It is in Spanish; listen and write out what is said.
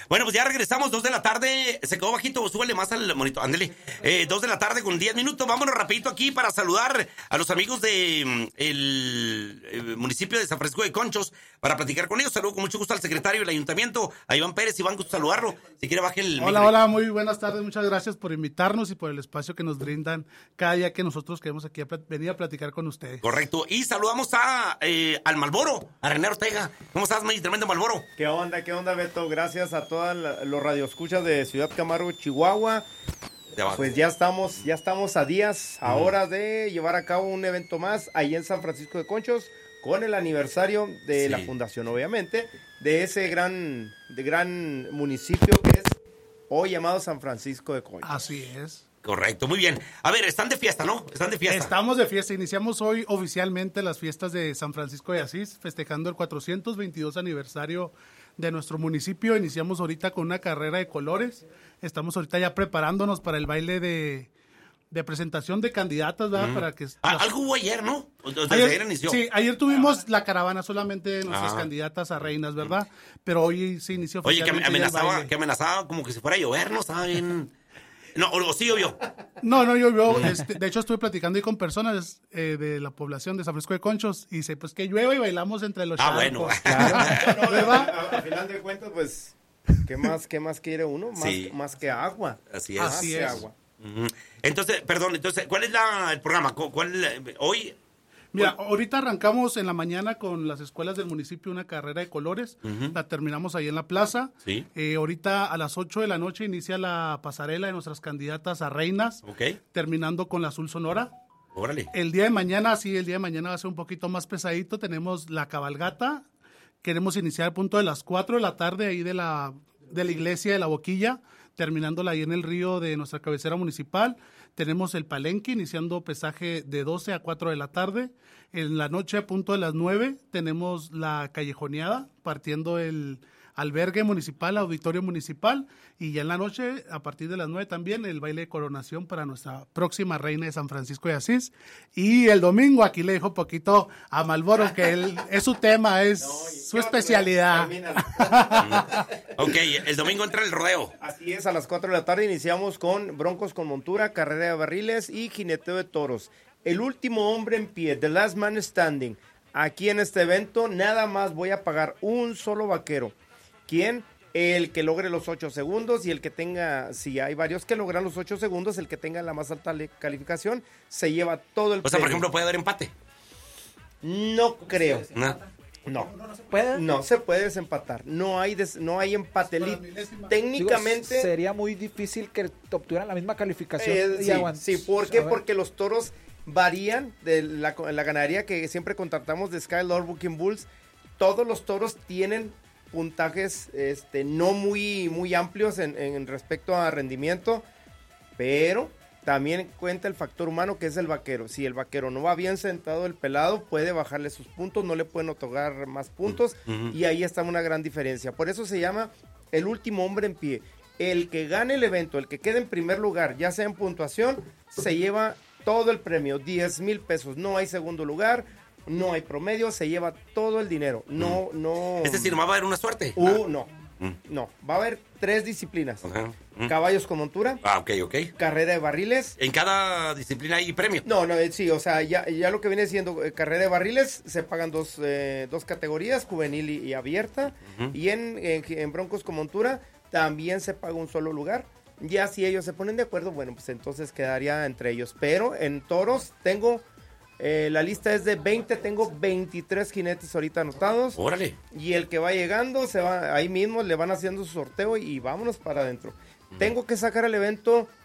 Bueno, pues ya regresamos, 2 de la tarde. Se quedó bajito, súbele más al monitor. Ándele. 2 de la tarde con 10 minutos. Vámonos rapidito aquí para saludar a los amigos de el municipio de San Francisco de Conchos para platicar con ellos. Saludo con mucho gusto al secretario del ayuntamiento, a Iván Pérez. Iván, gusto saludarlo. Si quiere, baje el Hola, hola, muy buenas tardes. Muchas gracias por invitarnos y por el espacio que nos brindan cada día que nosotros queremos aquí venir a platicar con ustedes. Correcto. Y saludamos al Malboro, a René Ortega. ¿Cómo estás, mi tremendo Malboro? ¿Qué onda, Beto? Gracias a todos los radioescuchas de Ciudad Camargo, Chihuahua. Pues ya estamos a días, a horas de llevar a cabo un evento más ahí en San Francisco de Conchos, con el aniversario de la fundación, obviamente, de ese gran municipio que es hoy llamado San Francisco de Conchos. Así es. Correcto, muy bien. A ver, están de fiesta, ¿no? Estamos de fiesta. Iniciamos hoy oficialmente las fiestas de San Francisco de Asís, festejando el 422 aniversario de nuestro municipio. Iniciamos ahorita con una carrera de colores. Estamos ahorita ya preparándonos para el baile de presentación de candidatas, ¿verdad? Para que algo hubo ayer, ¿no? Ayer inició. Sí, ayer tuvimos la caravana solamente de nuestras candidatas a reinas, ¿verdad? Pero hoy se inició oficialmente. Oye, que amenazaba como que si fuera a llover, ¿no? Estaba bien... No, ¿o sí llovió? No llovió. De hecho, estuve platicando ahí con personas de la población de San Francisco de Conchos y dice, pues que llueve y bailamos entre los charcos. Bueno. Claro. ¿Verdad? A final de cuentas, pues, ¿qué más quiere uno? Más que agua. Así es. Así es. Agua. Entonces, ¿cuál es el programa? Hoy? Mira, ahorita arrancamos en la mañana con las escuelas del municipio una carrera de colores. La terminamos ahí en la plaza. Sí. Ahorita a las 8 de la noche inicia la pasarela de nuestras candidatas a reinas. Okay. Terminando con la Azul Sonora. Órale. El día de mañana va a ser un poquito más pesadito. Tenemos la cabalgata. Queremos iniciar a punto de las 4 de la tarde ahí de la iglesia de La Boquilla, terminándola ahí en el río de nuestra cabecera municipal. Tenemos el palenque iniciando pesaje de 12 a 4 de la tarde. En la noche a punto de las 9 tenemos la callejoneada partiendo el albergue municipal, auditorio municipal, y ya en la noche a partir de las 9 también el baile de coronación para nuestra próxima reina de San Francisco de Asís. Y el domingo aquí le dejo poquito a Malboro, que es su tema, es su especialidad. Ok, el domingo entra el rodeo. Así es, a las 4 de la tarde iniciamos con broncos con montura, carrera de barriles y jineteo de toros. El último hombre en pie, the last man standing. Aquí en este evento nada más voy a pagar un solo vaquero. ¿Quién? El que logre los 8 segundos y el que tenga, si hay varios que logran los 8 segundos, el que tenga la más alta calificación se lleva todo el premio. O sea, por ejemplo, ¿puede haber empate? No creo. No se puede. No se puede desempatar. No hay empate. Técnicamente sería muy difícil que obtuvieran la misma calificación. Sí, ¿por qué? Porque los toros varían de la ganadería que siempre contratamos de Sky Lord Booking Bulls. Todos los toros tienen puntajes no muy amplios en respecto a rendimiento, pero también cuenta el factor humano que es el vaquero. Si el vaquero no va bien sentado, el pelado puede bajarle sus puntos, no le pueden otorgar más puntos, y ahí está una gran diferencia. Por eso se llama el último hombre en pie. El que gane el evento, el que quede en primer lugar, ya sea en puntuación, se lleva todo el premio, 10,000 pesos. No hay segundo lugar, no hay promedio, se lleva todo el dinero. No. Es decir, ¿no va a haber una suerte? No, va a haber 3 disciplinas. Caballos con montura. Ok. Carrera de barriles. ¿En cada disciplina hay premio? No, sí, o sea, ya lo que viene siendo carrera de barriles, se pagan dos categorías, juvenil y abierta. Y en broncos con montura también se paga un solo lugar. Ya si ellos se ponen de acuerdo, bueno, pues entonces quedaría entre ellos. Pero en toros tengo... la lista es de 20, tengo 23 jinetes ahorita anotados. Órale. Y el que va llegando, ahí mismo le van haciendo su sorteo y vámonos para adentro. Tengo que sacar el evento